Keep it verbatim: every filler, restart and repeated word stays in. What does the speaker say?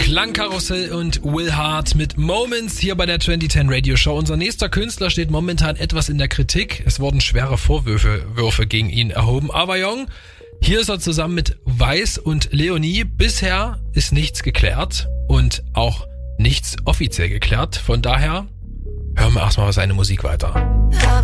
Klangkarussell und Will Hart mit Moments hier bei der zwanzig zehn Radio Show. Unser nächster Künstler steht momentan etwas in der Kritik. Es wurden schwere Vorwürfe Würfe gegen ihn erhoben. Aber Jung, hier ist er zusammen mit Weiß und Leonie. Bisher ist nichts geklärt und auch nichts offiziell geklärt. Von daher hören wir erstmal seine Musik weiter.